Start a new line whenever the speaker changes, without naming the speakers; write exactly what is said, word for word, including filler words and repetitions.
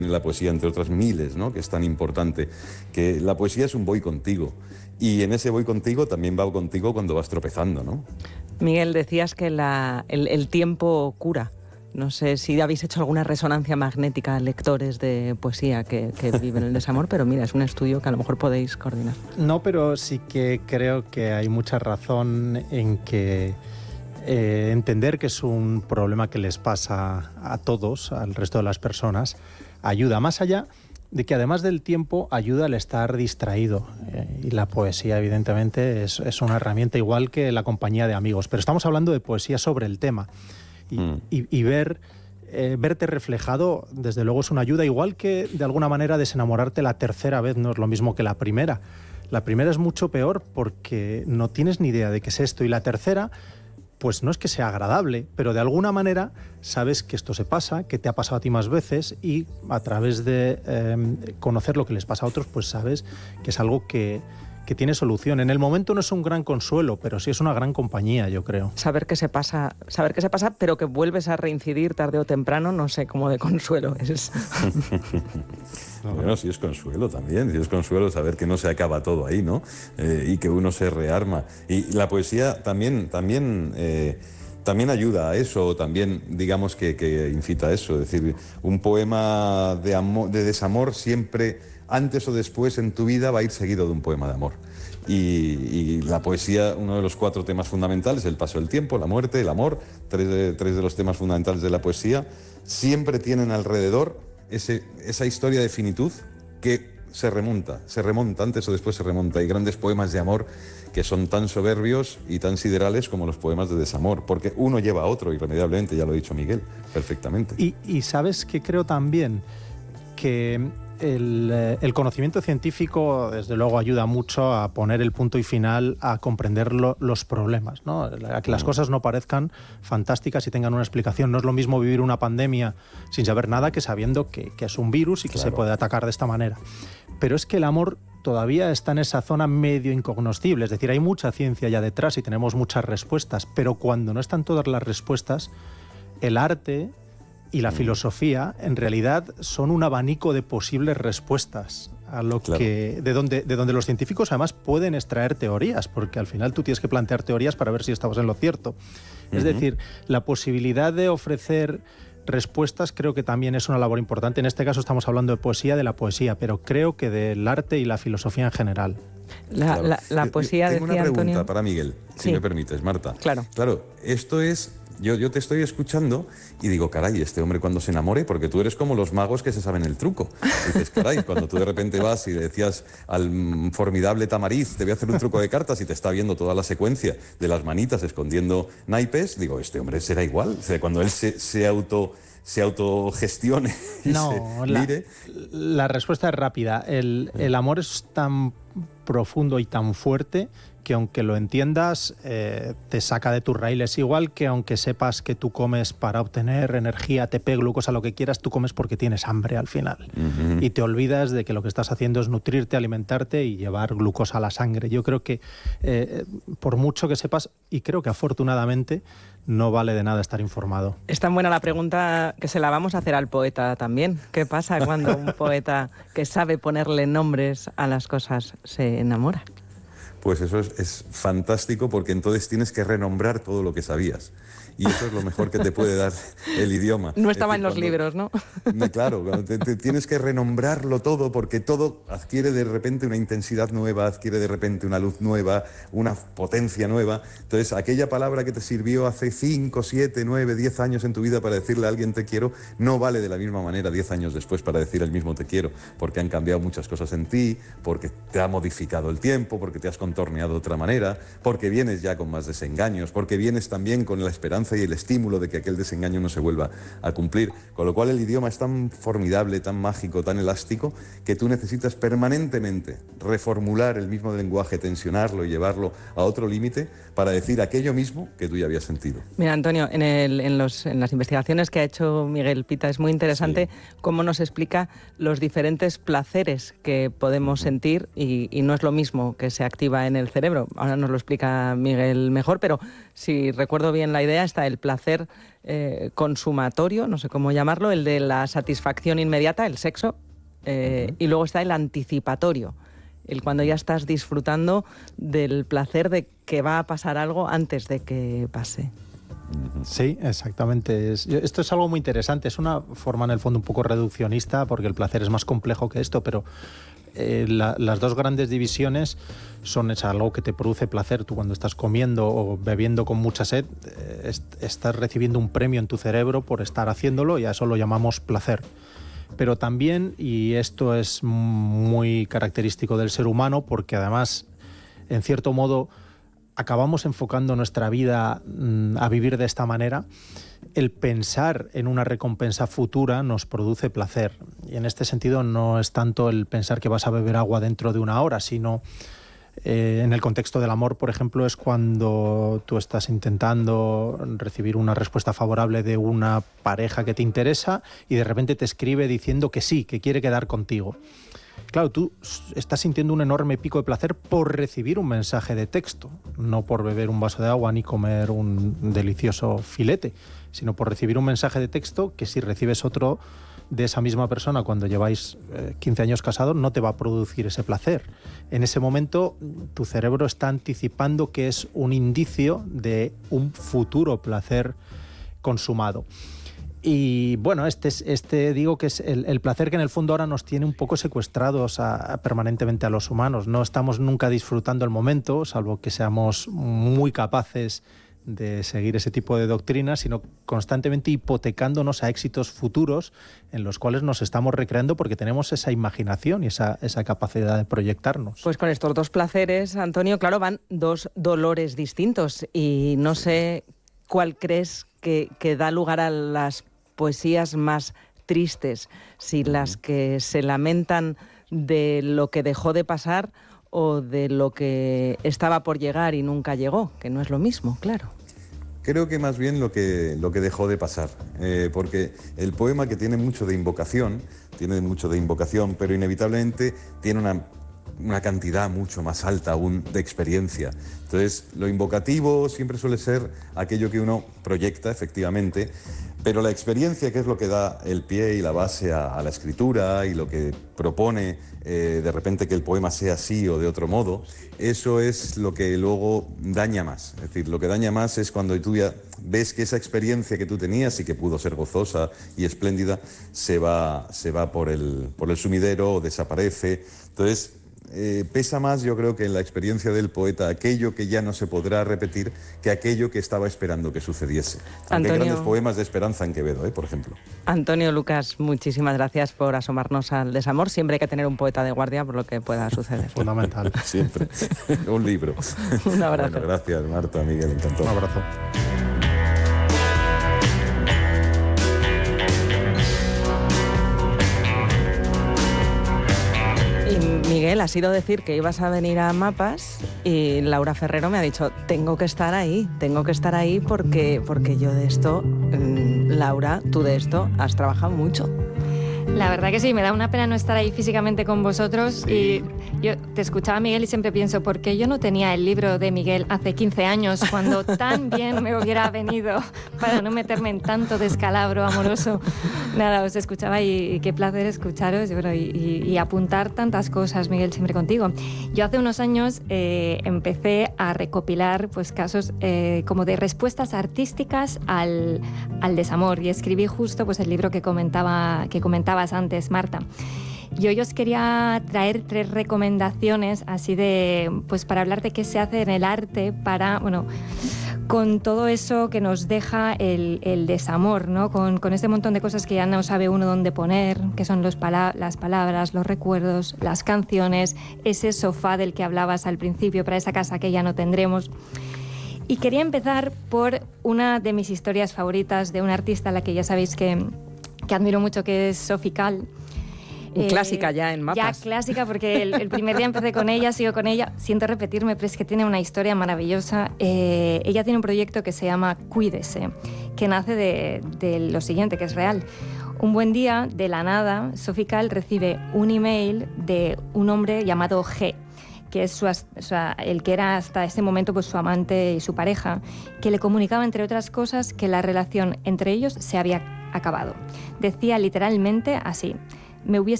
la poesía, entre otras miles, ¿no?, que es tan importante, que la poesía es un voy contigo, y en ese voy contigo también va contigo cuando vas tropezando, ¿no?
Miguel, decías que la, el, el tiempo cura. No sé si habéis hecho alguna resonancia magnética a lectores de poesía que, que viven el desamor, pero mira, es un estudio que a lo mejor podéis coordinar.
No, pero sí que creo que hay mucha razón en que eh, entender que es un problema que les pasa a todos, al resto de las personas, ayuda. Más allá de que además del tiempo ayuda al estar distraído. Eh, y la poesía, evidentemente, es, es una herramienta igual que la compañía de amigos. Pero estamos hablando de poesía sobre el tema. Y, mm. y, y ver, eh, verte reflejado, desde luego, es una ayuda. Igual que, de alguna manera, desenamorarte la tercera vez no es lo mismo que la primera. La primera es mucho peor porque no tienes ni idea de qué es esto. Y la tercera, pues no es que sea agradable, pero de alguna manera sabes que esto se pasa, que te ha pasado a ti más veces, y a través de eh, conocer lo que les pasa a otros, pues sabes que es algo que, que tiene solución. En el momento no es un gran consuelo, pero sí es una gran compañía, yo creo.
Saber que se pasa, saber que se pasa, pero que vuelves a reincidir tarde o temprano, no sé, como de consuelo es.
Bueno, sí es consuelo también, sí es consuelo saber que no se acaba todo ahí, ¿no? Eh, y que uno se rearma. Y la poesía también, también, eh, también ayuda a eso, también digamos que, que incita a eso. Es decir, un poema de, amor, de desamor siempre, antes o después en tu vida, va a ir seguido de un poema de amor. Y, y la poesía, uno de los cuatro temas fundamentales, el paso del tiempo, la muerte, el amor, tres de, tres de los temas fundamentales de la poesía, siempre tienen alrededor Ese, esa historia de finitud que se remonta, se remonta, antes o después se remonta. Hay grandes poemas de amor que son tan soberbios y tan siderales como los poemas de desamor, porque uno lleva a otro, irremediablemente, ya lo ha dicho Miguel, perfectamente.
Y, y sabes que creo también que el, el conocimiento científico, desde luego, ayuda mucho a poner el punto y final a comprender lo, los problemas, ¿no? A que las cosas no parezcan fantásticas y tengan una explicación. No es lo mismo vivir una pandemia sin saber nada que sabiendo que, que es un virus y que claro, se puede atacar de esta manera. Pero es que el amor todavía está en esa zona medio incognoscible, es decir, hay mucha ciencia ya detrás y tenemos muchas respuestas, pero cuando no están todas las respuestas, el arte y la filosofía, en realidad, son un abanico de posibles respuestas a lo claro. que de donde, de donde los científicos además pueden extraer teorías, porque al final tú tienes que plantear teorías para ver si estamos en lo cierto. Uh-huh. Es decir, la posibilidad de ofrecer respuestas creo que también es una labor importante. En este caso estamos hablando de poesía, de la poesía, pero creo que del arte y la filosofía en general.
La, claro. la, la poesía,
Tengo
decía
una pregunta
Antonio...
para Miguel, si
sí.
me permites, Marta.
Claro.
Claro, esto es... Yo, yo te estoy escuchando y digo, caray, este hombre cuando se enamore, porque tú eres como los magos que se saben el truco. Y dices, caray, cuando tú de repente vas y le decías al formidable Tamariz, te voy a hacer un truco de cartas y te está viendo toda la secuencia de las manitas escondiendo naipes, digo, este hombre será igual. O sea, cuando él se, se auto... se autogestione y
no,
se mire.
La, la respuesta es rápida. El, el amor es tan profundo y tan fuerte que aunque lo entiendas, eh, te saca de tus raíles. Igual que aunque sepas que tú comes para obtener energía, A T P, glucosa, lo que quieras, tú comes porque tienes hambre al final. Uh-huh. Y te olvidas de que lo que estás haciendo es nutrirte, alimentarte y llevar glucosa a la sangre. Yo creo que eh, por mucho que sepas, y creo que afortunadamente, no vale de nada estar informado.
Es tan buena la pregunta que se la vamos a hacer al poeta también. ¿Qué pasa cuando un poeta que sabe ponerle nombres a las cosas se enamora?
Pues eso es, es fantástico, porque entonces tienes que renombrar todo lo que sabías. Y eso es lo mejor que te puede dar el idioma.
No estaba
decir,
en los
cuando,
libros, ¿no?
Claro, te, te tienes que renombrarlo todo, porque todo adquiere de repente una intensidad nueva, adquiere de repente una luz nueva, una potencia nueva. Entonces, aquella palabra que te sirvió hace cinco, siete, nueve, diez años en tu vida para decirle a alguien te quiero, no vale de la misma manera diez años después para decir el mismo te quiero, porque han cambiado muchas cosas en ti, porque te ha modificado el tiempo, porque te has contorneado de otra manera, porque vienes ya con más desengaños, porque vienes también con la esperanza y el estímulo de que aquel desengaño no se vuelva a cumplir. Con lo cual el idioma es tan formidable, tan mágico, tan elástico, que tú necesitas permanentemente reformular el mismo lenguaje, tensionarlo y llevarlo a otro límite para decir aquello mismo que tú ya habías sentido.
Mira, Antonio, en, el, en, los, en las investigaciones que ha hecho Miguel Pita es muy interesante sí. cómo nos explica los diferentes placeres que podemos uh-huh. sentir y, y no es lo mismo que se activa en el cerebro. Ahora nos lo explica Miguel mejor, pero si recuerdo bien la idea, está el placer eh, consumatorio, no sé cómo llamarlo, el de la satisfacción inmediata, el sexo, eh, uh-huh. y luego está el anticipatorio, el cuando ya estás disfrutando del placer de que va a pasar algo antes de que pase.
Sí, exactamente. Es, esto es algo muy interesante. Es una forma, en el fondo, un poco reduccionista, porque el placer es más complejo que esto, pero eh, la, las dos grandes divisiones son es algo que te produce placer. Tú cuando estás comiendo o bebiendo con mucha sed, eh, est- estás recibiendo un premio en tu cerebro por estar haciéndolo y a eso lo llamamos placer. Pero también, y esto es muy característico del ser humano, porque además, en cierto modo, acabamos enfocando nuestra vida mmm, a vivir de esta manera, el pensar en una recompensa futura nos produce placer. Y en este sentido no es tanto el pensar que vas a beber agua dentro de una hora, sino eh, en el contexto del amor, por ejemplo, es cuando tú estás intentando recibir una respuesta favorable de una pareja que te interesa y de repente te escribe diciendo que sí, que quiere quedar contigo. Claro, tú estás sintiendo un enorme pico de placer por recibir un mensaje de texto, no por beber un vaso de agua ni comer un delicioso filete, sino por recibir un mensaje de texto que si recibes otro de esa misma persona cuando lleváis eh, quince años casados no te va a producir ese placer. En ese momento tu cerebro está anticipando que es un indicio de un futuro placer consumado. Y bueno, este, es, este digo que es el, el placer que en el fondo ahora nos tiene un poco secuestrados a, a, permanentemente a los humanos. No estamos nunca disfrutando el momento, salvo que seamos muy capaces de seguir ese tipo de doctrinas, sino constantemente hipotecándonos a éxitos futuros en los cuales nos estamos recreando porque tenemos esa imaginación y esa, esa capacidad de proyectarnos.
Pues con estos dos placeres, Antonio, claro, van dos dolores distintos y no sé cuál crees que, que da lugar a las poesías más tristes, si las que se lamentan de lo que dejó de pasar o de lo que estaba por llegar y nunca llegó, que no es lo mismo, claro.
Creo que más bien lo que, lo que dejó de pasar, eh, porque el poema, que tiene mucho de invocación, tiene mucho de invocación, pero inevitablemente tiene una, una cantidad mucho más alta aún de experiencia. Entonces, lo invocativo siempre suele ser aquello que uno proyecta, efectivamente, pero la experiencia, que es lo que da el pie y la base a, a la escritura y lo que propone eh, de repente que el poema sea así o de otro modo, eso es lo que luego daña más. Es decir, lo que daña más es cuando tú ya ves que esa experiencia que tú tenías y que pudo ser gozosa y espléndida se va, se va por el, por el sumidero o desaparece. Entonces, Eh, pesa más, yo creo, que en la experiencia del poeta aquello que ya no se podrá repetir que aquello que estaba esperando que sucediese. Aunque hay grandes poemas de esperanza en Quevedo, ¿eh? Por ejemplo.
Antonio Lucas, muchísimas gracias por asomarnos al desamor. Siempre hay que tener un poeta de guardia por lo que pueda suceder.
Fundamental.
Siempre. Un libro.
Un abrazo.
Bueno, gracias, Marta, Miguel, encantado.
Un abrazo.
Miguel, ha sido decir que ibas a venir a Mapas y Laura Ferrero me ha dicho, tengo que estar ahí, tengo que estar ahí porque, porque yo de esto, mmm, Laura, tú de esto has trabajado mucho.
La verdad que sí, me da una pena no estar ahí físicamente con vosotros. Sí. Y yo te escuchaba, Miguel, y siempre pienso, ¿por qué yo no tenía el libro de Miguel hace quince años cuando tan bien me hubiera venido para no meterme en tanto descalabro amoroso? Nada, os escuchaba y, y qué placer escucharos y, bueno, y, y, y apuntar tantas cosas, Miguel, siempre contigo. Yo hace unos años eh, empecé a recopilar pues, casos eh, como de respuestas artísticas al, al desamor y escribí justo pues, el libro que comentaba, que comentaba antes, Marta. Yo os quería traer tres recomendaciones así de, pues para hablar de qué se hace en el arte para, bueno, con todo eso que nos deja el, el desamor, ¿no? Con, con este montón de cosas que ya no sabe uno dónde poner, que son los pala- las palabras, los recuerdos, las canciones, ese sofá del que hablabas al principio para esa casa que ya no tendremos. Y quería empezar por una de mis historias favoritas de una artista a la que ya sabéis que que admiro mucho, que es Sophie Calle.
Eh, clásica ya en Mapas.
Ya clásica, porque el, el primer día empecé con ella, sigo con ella. Siento repetirme, pero es que tiene una historia maravillosa. Eh, ella tiene un proyecto que se llama Cuídese, que nace de, de lo siguiente, que es real. Un buen día, de la nada, Sophie Calle recibe un email de un hombre llamado G, que es su, o sea, el que era hasta ese momento pues su amante y su pareja, que le comunicaba, entre otras cosas, que la relación entre ellos se había acabado. Decía literalmente así: me hubiese